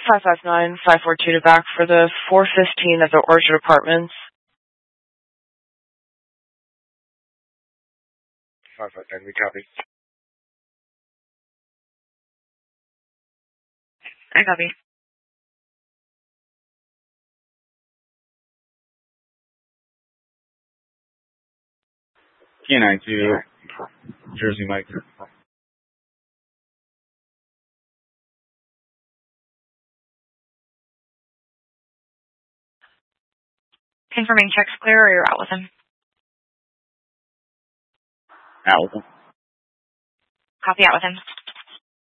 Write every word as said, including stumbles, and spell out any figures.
five five nine, five four two to back for the four fifteen at the Orchard Apartments. five five nine, we copy. I copy. K nine two, Jersey Mike. Confirming checks clear, or you're out with him? Out with him. Copy, out with him.